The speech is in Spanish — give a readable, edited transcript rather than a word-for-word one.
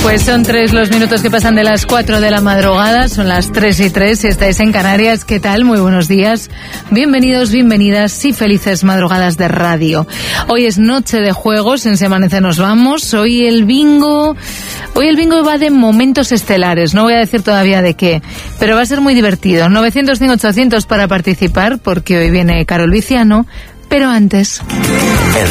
Pues son 3 los minutos que pasan de las 4 de la madrugada, son las 3:03, si estáis en Canarias, ¿qué tal? Muy buenos días, bienvenidos, bienvenidas y felices madrugadas de radio. Hoy es noche de juegos, en Se Amanece nos vamos, hoy el bingo va de momentos estelares, no voy a decir todavía de qué, pero va a ser muy divertido. 900-100-800 para participar, porque hoy viene Carol Viciano, pero antes...